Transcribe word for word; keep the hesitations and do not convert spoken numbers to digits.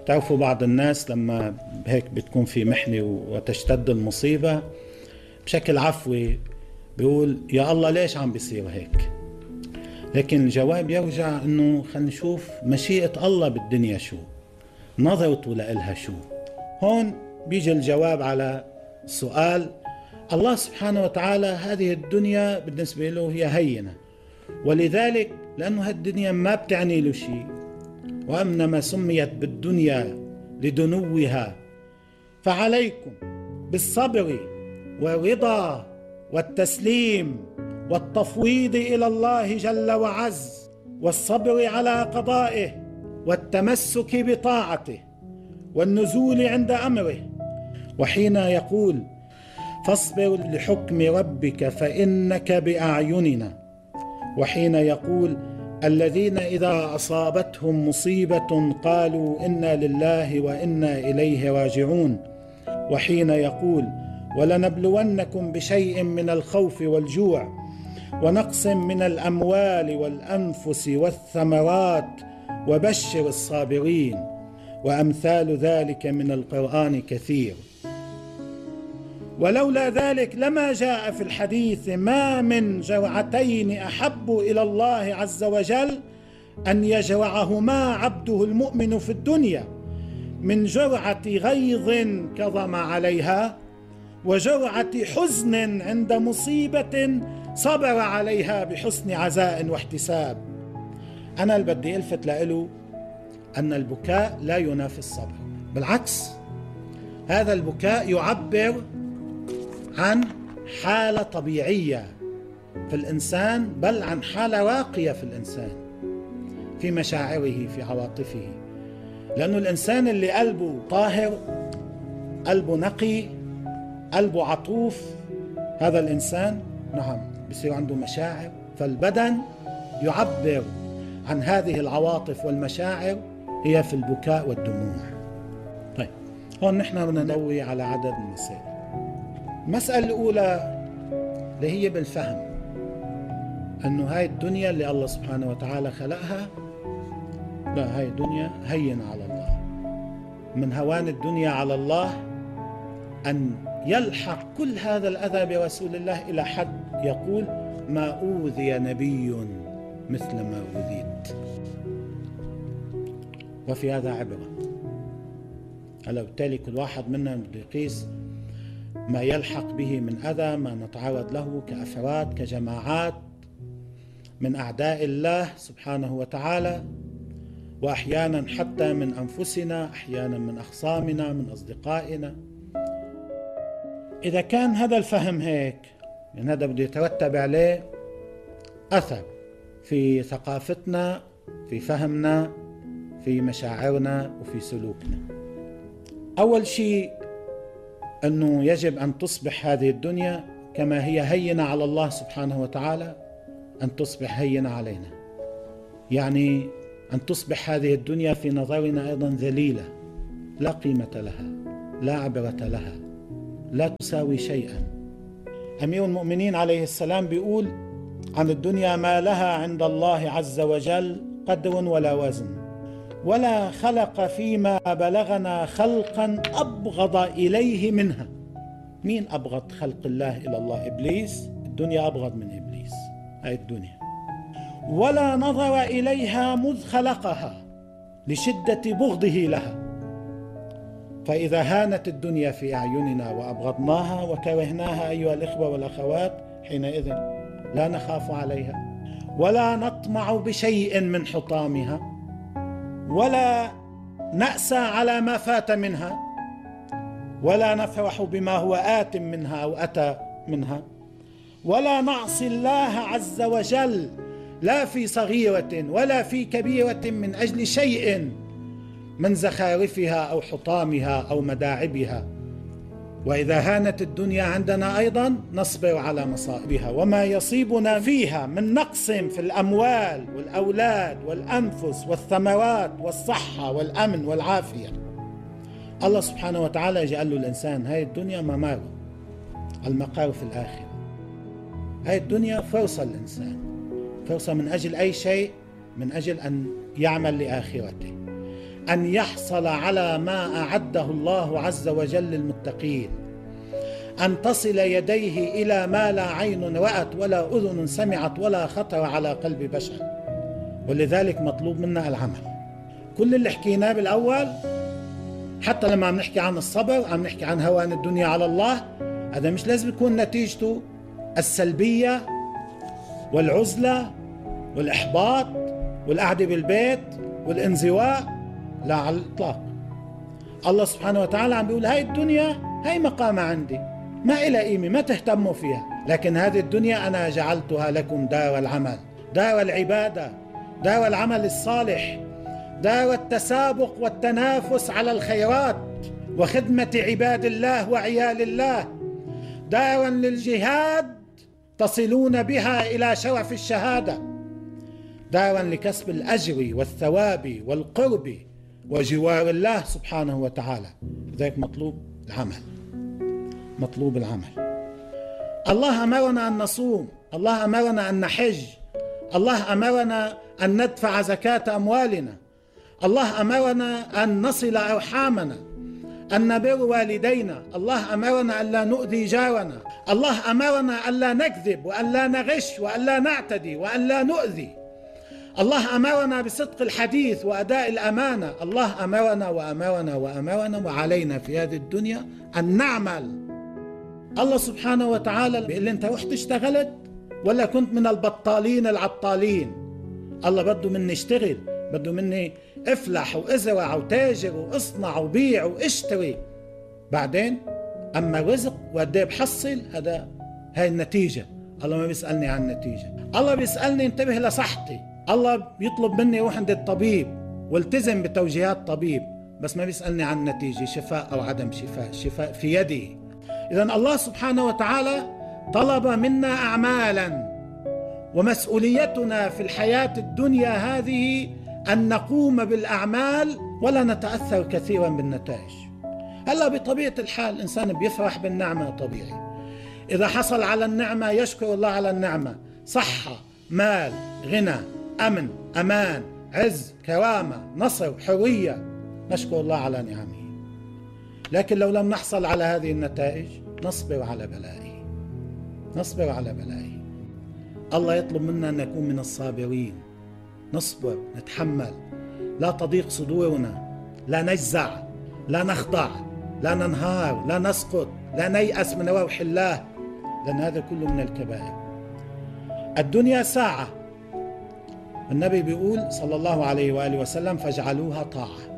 تعرفوا بعض الناس لما هيك بتكون في محنة وتشتد المصيبة بشكل عفوي بيقول يا الله ليش عم بيصير هيك، لكن الجواب يرجع انه خلينا نشوف مشيئة الله بالدنيا شو، نظرته لإلها شو. هون بيجي الجواب على سؤال الله سبحانه وتعالى. هذه الدنيا بالنسبة له هي هينة، ولذلك لأنه هالدنيا ما بتعني له شيء، وإنما سميت بالدنيا لدنوها، فعليكم بالصبر والرضا والتسليم والتفويض إلى الله جل وعز، والصبر على قضائه، والتمسك بطاعته، والنزول عند أمره. وحين يقول فاصبر لحكم ربك فإنك بأعيننا، وحين يقول الذين إذا أصابتهم مصيبة قالوا إنا لله وإنا إليه راجعون، وحين يقول ولنبلونكم بشيء من الخوف والجوع ونقص من الأموال والأنفس والثمرات وبشر الصابرين، وأمثال ذلك من القرآن كثير. ولولا ذلك لما جاء في الحديث ما من جرعتين أحب إلى الله عز وجل أن يجرعهما عبده المؤمن في الدنيا من جرعة غيظ كظم عليها، وجرعة حزن عند مصيبة صبر عليها بحسن عزاء واحتساب. أنا اللي بدي ألفت له أن البكاء لا ينافي الصبر، بالعكس هذا البكاء يعبر عن حالة طبيعية في الإنسان، بل عن حالة راقية في الإنسان في مشاعره في عواطفه، لأنه الإنسان اللي قلبه طاهر، قلبه نقي، قلبه عطوف، هذا الإنسان نعم بيصير عنده مشاعر، فالبدن يعبر عن هذه العواطف والمشاعر هي في البكاء والدموع. طيب هون نحن بدنا نضوي على عدد المسائل. المسألة الأولى اللي هي بالفهم أنه هاي الدنيا اللي الله سبحانه وتعالى خلقها، لا هاي الدنيا هينة على الله. من هوان الدنيا على الله أن يلحق كل هذا الأذى برسول الله إلى حد يقول ما أوذي نبي مثل ما أوذيت، وفي هذا عبرة. هلا بالتالي كل واحد منا بده يقيس ما يلحق به من أذى، ما نتعرض له كأفراد كجماعات من أعداء الله سبحانه وتعالى، وأحيانا حتى من أنفسنا، أحيانا من أخصامنا، من أصدقائنا. إذا كان هذا الفهم هيك، يعني هذا بده يترتب عليه أثر في ثقافتنا، في فهمنا، في مشاعرنا، وفي سلوكنا. أول شيء أنه يجب أن تصبح هذه الدنيا كما هي هينة على الله سبحانه وتعالى أن تصبح هينة علينا، يعني أن تصبح هذه الدنيا في نظرنا أيضا ذليلة لا قيمة لها، لا عبرة لها، لا تساوي شيئا. أمير المؤمنين عليه السلام بيقول عن الدنيا ما لها عند الله عز وجل قدر ولا وزن، ولا خلق فيما بلغنا خلقا أبغض إليه منها. مين أبغض خلق الله إلى الله؟ إبليس. الدنيا أبغض من إبليس هاي الدنيا. ولا نظر إليها مذ خلقها لشدة بغضه لها. فإذا هانت الدنيا في أعيننا وأبغضناها وكرهناها أيها الإخوة والأخوات، حينئذ لا نخاف عليها ولا نطمع بشيء من حطامها، ولا نأسى على ما فات منها، ولا نفرح بما هو آت منها أو أتى منها، ولا نعصي الله عز وجل لا في صغيرة ولا في كبيرة من أجل شيء من زخارفها أو حطامها أو مداعبها. وإذا هانت الدنيا عندنا أيضا نصبر على مصائبها وما يصيبنا فيها من نقص في الأموال والأولاد والأنفس والثمرات والصحة والأمن والعافية. الله سبحانه وتعالى جعل له الإنسان هاي الدنيا ممر، المقار في الآخرة. هاي الدنيا فرصة الإنسان، فرصة من أجل أي شيء، من أجل أن يعمل لآخرته. أن يحصل على ما أعده الله عز وجل للمتقين، أن تصل يديه إلى ما لا عين رأت ولا أذن سمعت ولا خطر على قلب بشر. ولذلك مطلوب منا العمل. كل اللي حكيناه بالأول، حتى لما عم نحكي عن الصبر عم نحكي عن هوان الدنيا على الله، هذا مش لازم يكون نتيجته السلبية والعزلة والإحباط والقعدة بالبيت والانزواء، لا على الإطلاق. الله سبحانه وتعالى عم بيقول هاي الدنيا هاي مقامة عندي، ما إلها قيمة، ما تهتموا فيها، لكن هذه الدنيا أنا جعلتها لكم دار العمل، دار العبادة، دار العمل الصالح، دار التسابق والتنافس على الخيرات وخدمة عباد الله وعيال الله، دارا للجهاد تصلون بها إلى شرف الشهادة، دارا لكسب الأجر والثواب والقرب وجوار الله سبحانه وتعالى. لذلك مطلوب العمل، مطلوب العمل. الله أمرنا أن نصوم، الله أمرنا أن نحج، الله أمرنا أن ندفع زكاة أموالنا، الله أمرنا أن نصل أرحامنا، أن نبر والدينا، الله أمرنا أن لا نؤذي جارنا، الله أمرنا أن لا نكذب وأن لا نغش وأن لا نعتدي وأن لا نؤذي، الله أمرنا بصدق الحديث وأداء الأمانة، الله أمرنا وأمرنا وأمرنا وعلينا في هذه الدنيا أن نعمل. الله سبحانه وتعالى بيقول لي أنت رحت اشتغلت ولا كنت من البطالين العطالين؟ الله بده مني اشتغل، بده مني افلح وازرع وتاجر واصنع وبيع واشتري. بعدين اما الرزق وقد ايه بحصل، هذا هاي النتيجه. الله ما بيسالني عن النتيجه، الله بيسالني انتبه لصحتي، الله بيطلب مني روح عند الطبيب والتزم بتوجيهات الطبيب، بس ما بيسالني عن النتيجه، شفاء او عدم شفاء، شفاء في يدي. اذا الله سبحانه وتعالى طلب منا اعمالا، ومسؤوليتنا في الحياه الدنيا هذه أن نقوم بالأعمال ولا نتأثر كثيرا بالنتائج. هلا بطبيعة الحال الإنسان بيفرح بالنعمة طبيعي، إذا حصل على النعمة يشكر الله على النعمة، صحة، مال، غنى، أمن، أمان، عز، كرامة، نصر، حرية، نشكر الله على نعمه. لكن لو لم نحصل على هذه النتائج نصبر على بلائه، نصبر على بلائه. الله يطلب منا أن نكون من الصابرين، نصبر، نتحمل، لا تضيق صدورنا، لا نجزع، لا نخضع، لا ننهار، لا نسقط، لا نيأس من روح الله، لأن هذا كله من الكبائر. الدنيا ساعة، النبي بيقول صلى الله عليه وآله وسلم فاجعلوها طاعة.